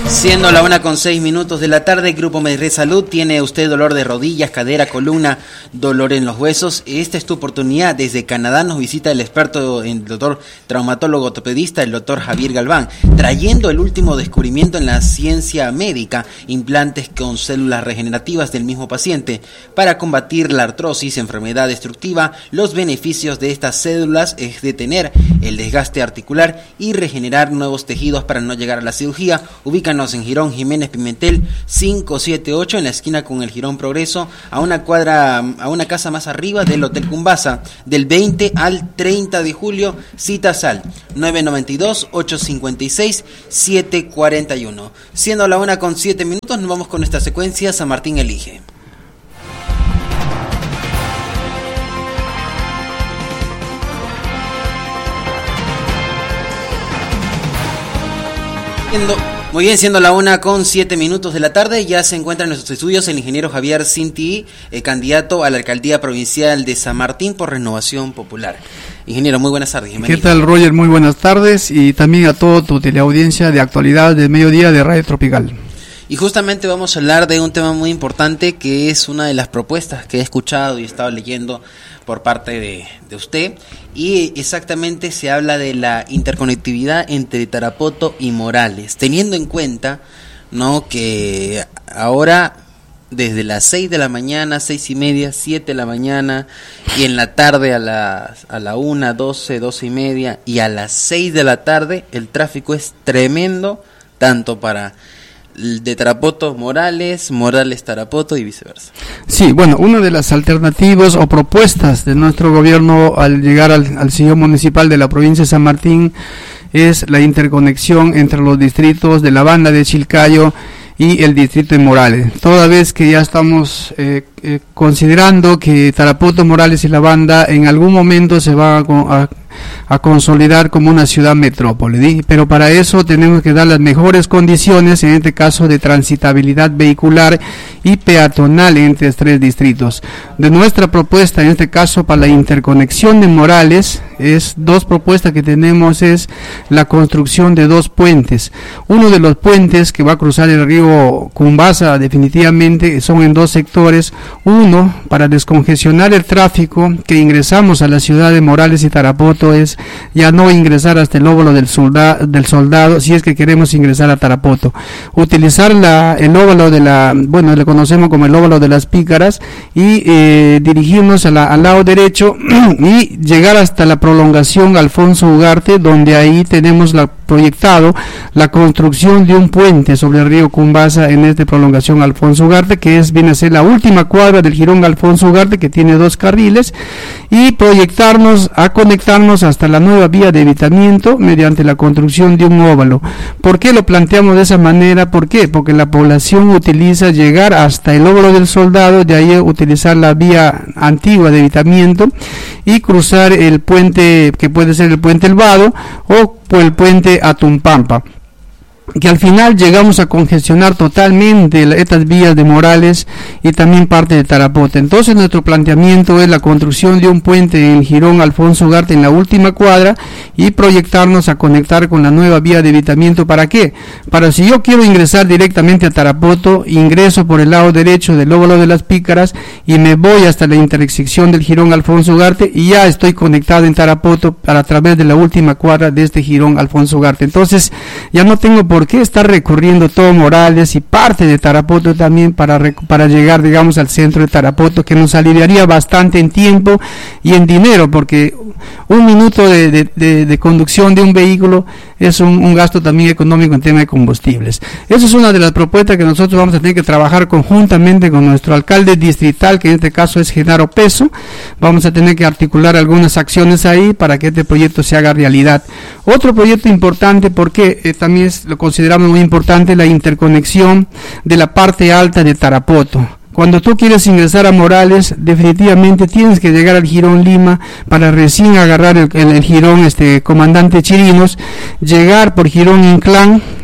Siendo la 1:06 de la tarde, Grupo Medre Salud. ¿Tiene usted dolor de rodillas, cadera, columna, dolor en los huesos? Esta es tu oportunidad. Desde Canadá nos visita el experto, el doctor traumatólogo ortopedista, el doctor Javier Galván, trayendo el último descubrimiento en la ciencia médica, implantes con células regenerativas del mismo paciente. Para combatir la artrosis, enfermedad destructiva, los beneficios de estas células es detener el desgaste articular y regenerar nuevos tejidos para no llegar a la cirugía. Ubícanos en Girón Jiménez Pimentel 578, en la esquina con el Girón Progreso, a una casa más arriba del Hotel Cumbasa. Del 20 al 30 de julio, citas al 992-856-741. Siendo la 1:07, nos vamos con esta secuencia. San Martín elige. Muy bien, siendo la 1:07 de la tarde, ya se encuentra en nuestros estudios el ingeniero Javier Cinti, candidato a la alcaldía provincial de San Martín por Renovación Popular. Ingeniero, muy buenas tardes. Bienvenido. ¿Qué tal, Roger? Muy buenas tardes, y también a toda tu teleaudiencia de actualidad de mediodía de Radio Tropical. Y justamente vamos a hablar de un tema muy importante, que es una de las propuestas que he escuchado y he estado leyendo por parte de usted, y exactamente se habla de la interconectividad entre Tarapoto y Morales, teniendo en cuenta, ¿no?, que ahora desde las 6 de la mañana, 6:30, 7 de la mañana, y en la tarde a la 1, 12, 12:30, y a las 6 de la tarde, el tráfico es tremendo, tanto para de Tarapoto Morales, Morales Tarapoto y viceversa. Sí, bueno, una de las alternativas o propuestas de nuestro gobierno al llegar al sillón municipal de la provincia de San Martín es la interconexión entre los distritos de la banda de Chilcayo y el distrito de Morales, toda vez que ya estamos considerando que Tarapoto, Morales y la banda en algún momento se va a consolidar como una ciudad metrópoli, pero para eso tenemos que dar las mejores condiciones, en este caso de transitabilidad vehicular y peatonal entre tres distritos. De nuestra propuesta, en este caso para la interconexión de Morales, es dos propuestas que tenemos, es la construcción de dos puentes. Uno de los puentes que va a cruzar el río Cumbasa definitivamente son en dos sectores. Uno, para descongestionar el tráfico que ingresamos a la ciudad de Morales y Tarapoto, es ya no ingresar hasta el óvalo del soldado si es que queremos ingresar a Tarapoto. Utilizar el óvalo le conocemos como el óvalo de las Pícaras, y dirigirnos al lado derecho y llegar hasta la prolongación Alfonso Ugarte, donde ahí tenemos proyectado la construcción de un puente sobre el río Cumbasa en esta prolongación Alfonso Ugarte, que viene a ser la última cuadra del jirón Alfonso Ugarte, que tiene 2 carriles, y proyectarnos a conectarnos hasta la nueva vía de evitamiento mediante la construcción de un óvalo. ¿Por qué lo planteamos de esa manera? ¿Por qué? Porque la población utiliza llegar hasta el óvalo del soldado, de ahí utilizar la vía antigua de evitamiento y cruzar el puente, que puede ser el puente El Vado o por el puente Atumpampa, que al final llegamos a congestionar totalmente estas vías de Morales y también parte de Tarapoto. Entonces nuestro planteamiento es la construcción de un puente en Jirón Alfonso Ugarte en la última cuadra y proyectarnos a conectar con la nueva vía de evitamiento. ¿Para qué? Para si yo quiero ingresar directamente a Tarapoto, ingreso por el lado derecho del óvalo de las Pícaras y me voy hasta la intersección del Jirón Alfonso Ugarte y ya estoy conectado en Tarapoto a través de la última cuadra de este Jirón Alfonso Ugarte. Entonces ya no tengo por qué estar recorriendo todo Morales y parte de Tarapoto también para llegar, digamos, al centro de Tarapoto, que nos aliviaría bastante en tiempo y en dinero, porque un minuto de conducción de un vehículo es un gasto también económico en tema de combustibles. Esa es una de las propuestas que nosotros vamos a tener que trabajar conjuntamente con nuestro alcalde distrital, que en este caso es Genaro Peso. Vamos a tener que articular algunas acciones ahí para que este proyecto se haga realidad. Otro proyecto importante, porque también lo consideramos muy importante, la interconexión de la parte alta de Tarapoto. Cuando tú quieres ingresar a Morales, definitivamente tienes que llegar al Jirón Lima para recién agarrar el Jirón Comandante Chirinos, llegar por Jirón Inclán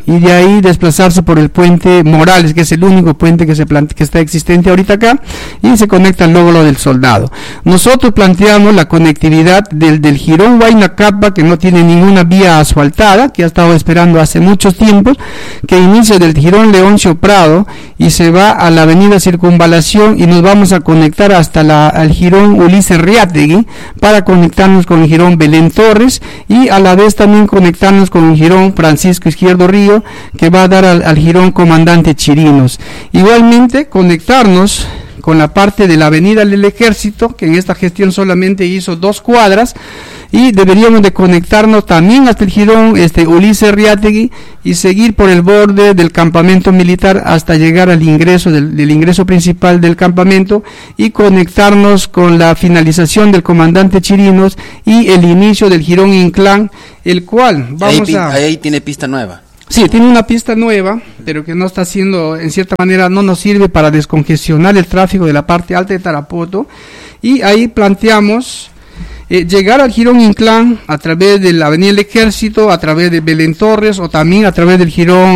y de ahí desplazarse por el puente Morales, que es el único puente que está existente ahorita acá, y se conecta al Lóbulo del Soldado. Nosotros planteamos la conectividad del jirón Huayna Capa, que no tiene ninguna vía asfaltada, que ha estado esperando hace muchos tiempos, que inicia del jirón Leoncio Prado y se va a la avenida Circunvalación, y nos vamos a conectar hasta al jirón Ulises Riátegui para conectarnos con el jirón Belén Torres, y a la vez también conectarnos con el jirón Francisco Izquierdo Río, que va a dar al jirón Comandante Chirinos. Igualmente conectarnos con la parte de la avenida del Ejército, que en esta gestión solamente hizo 2 cuadras, y deberíamos de conectarnos también hasta el jirón Ulises Riátegui y seguir por el borde del campamento militar hasta llegar al ingreso del ingreso principal del campamento, y conectarnos con la finalización del Comandante Chirinos y el inicio del jirón Inclán, el cual ahí tiene pista nueva. Sí, tiene una pista nueva, pero que no está haciendo, en cierta manera, no nos sirve para descongestionar el tráfico de la parte alta de Tarapoto, y ahí planteamos llegar al jirón Inclán a través de la avenida del Ejército, a través de Belén Torres, o también a través del jirón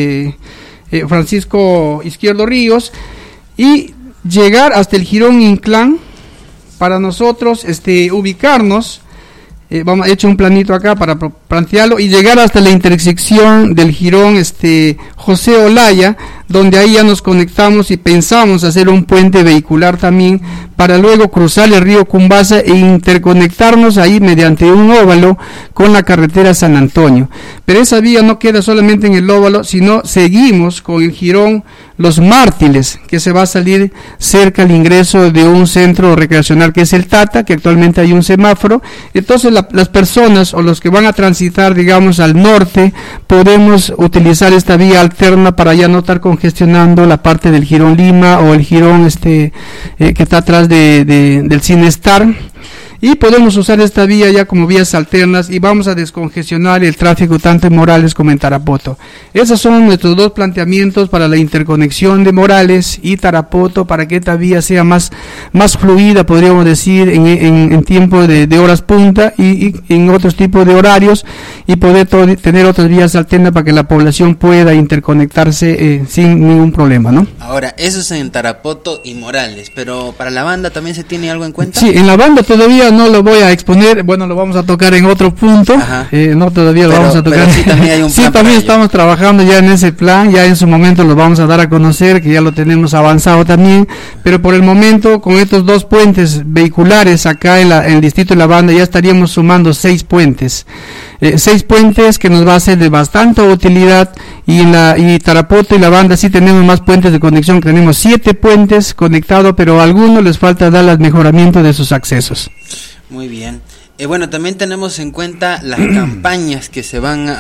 Francisco Izquierdo Ríos, y llegar hasta el jirón Inclán para nosotros ubicarnos. He hecho un planito acá para plantearlo, y llegar hasta la intersección del jirón José Olaya, donde ahí ya nos conectamos y pensamos hacer un puente vehicular también, para luego cruzar el río Cumbasa e interconectarnos ahí mediante un óvalo con la carretera San Antonio. Pero esa vía no queda solamente en el óvalo, sino seguimos con el jirón Los Mártires, que se va a salir cerca al ingreso de un centro recreacional que es el Tata, que actualmente hay un semáforo. Entonces las personas o los que van a transitar, digamos, al norte, podemos utilizar esta vía alterna para ya no estar congestionando la parte del jirón Lima o el jirón que está atrás del Cinestar, y podemos usar esta vía ya como vías alternas, y vamos a descongestionar el tráfico tanto en Morales como en Tarapoto. Esos son nuestros 2 planteamientos para la interconexión de Morales y Tarapoto, para que esta vía sea más fluida, podríamos decir, en tiempo de horas punta y en otros tipos de horarios, y poder tener otras vías alternas para que la población pueda interconectarse sin ningún problema, ¿no? Ahora, eso es en Tarapoto y Morales, pero para la banda también se tiene algo en cuenta. Sí, en la banda todavía no lo voy a exponer, bueno, lo vamos a tocar en otro punto, no todavía lo vamos a tocar. Sí, también hay un plan. Sí, también estamos trabajando ya en ese plan, ya en su momento lo vamos a dar a conocer, que ya lo tenemos avanzado también, pero por el momento, con estos 2 puentes vehiculares acá en el distrito de La Banda, ya estaríamos sumando 6 puentes. 6 puentes que nos va a ser de bastante utilidad, y Tarapoto y La Banda sí tenemos más puentes de conexión, tenemos 7 puentes conectados, pero a algunos les falta dar el mejoramiento de sus accesos. Muy bien. Bueno, también tenemos en cuenta las campañas que se van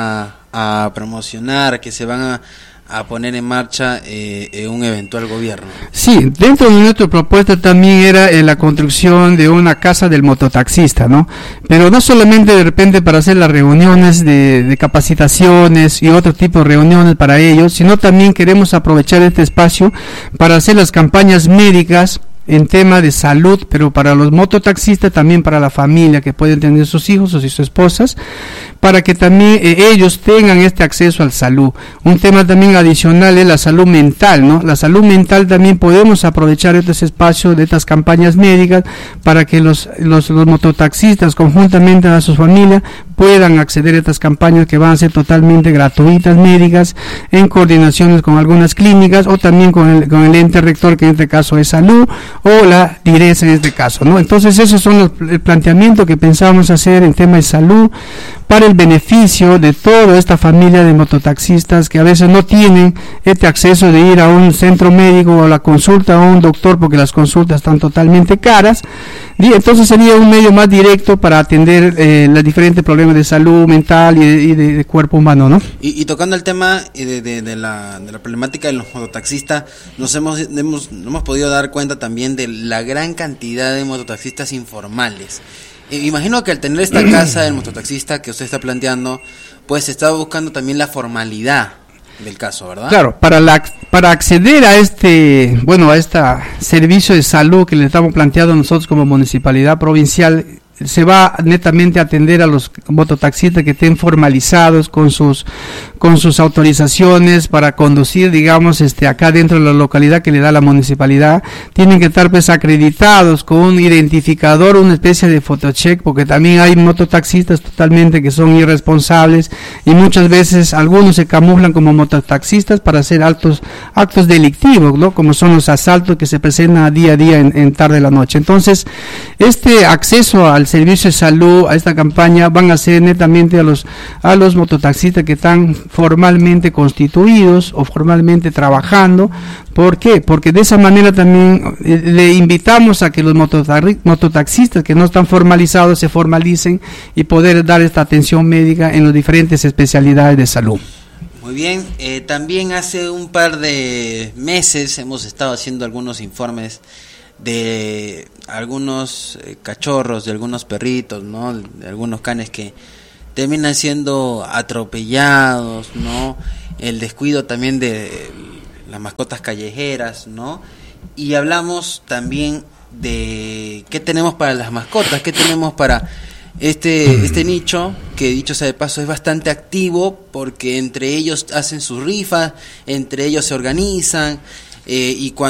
a promocionar, que se van a poner en marcha un eventual gobierno. Sí, dentro de nuestra propuesta también era la construcción de una casa del mototaxista, ¿no? Pero no solamente de repente para hacer las reuniones de capacitaciones y otro tipo de reuniones para ellos, sino también queremos aprovechar este espacio para hacer las campañas médicas en tema de salud, pero para los mototaxistas, también para la familia que pueden tener sus hijos o sus esposas, para que también ellos tengan este acceso al salud. Un tema también adicional es la salud mental, ¿no? La salud mental también podemos aprovechar estos espacios de estas campañas médicas para que los mototaxistas conjuntamente a sus familias puedan acceder a estas campañas que van a ser totalmente gratuitas, médicas, en coordinaciones con algunas clínicas o también con el ente rector, que en este caso es salud, o la DIRES en este caso, ¿no? Entonces esos son el planteamiento que pensamos hacer en tema de salud para el beneficio de toda esta familia de mototaxistas que a veces no tienen este acceso de ir a un centro médico o a la consulta a un doctor, porque las consultas están totalmente caras, y entonces sería un medio más directo para atender los diferentes problemas de salud mental y de cuerpo humano, ¿no? Y tocando el tema de la problemática de los mototaxistas, nos hemos podido dar cuenta también de la gran cantidad de mototaxistas informales. Imagino que al tener esta casa del mototaxista que usted está planteando, pues está buscando también la formalidad del caso, ¿verdad? Claro, para acceder a este servicio de salud que le estamos planteando nosotros como municipalidad provincial, se va netamente a atender a los mototaxistas que estén formalizados con sus autorizaciones para conducir, digamos, acá dentro de la localidad que le da la municipalidad. Tienen que estar pues acreditados con un identificador, una especie de fotocheck, porque también hay mototaxistas totalmente que son irresponsables y muchas veces algunos se camuflan como mototaxistas para hacer actos delictivos, ¿no? Como son los asaltos que se presentan día a día en tarde de la noche. Entonces, este acceso al servicio de salud, a esta campaña, van a ser netamente a los mototaxistas que están formalmente constituidos o formalmente trabajando. ¿Por qué? Porque de esa manera también le invitamos a que los mototaxistas que no están formalizados se formalicen y poder dar esta atención médica en las diferentes especialidades de salud. Muy bien, también hace un par de meses hemos estado haciendo algunos informes de algunos cachorros, de algunos perritos, ¿no? De algunos canes que terminan siendo atropellados, ¿no? El descuido también de las mascotas callejeras, ¿no? Y hablamos también de qué tenemos para las mascotas, qué tenemos para este nicho, que dicho sea de paso es bastante activo, porque entre ellos hacen sus rifas, entre ellos se organizan, y cuando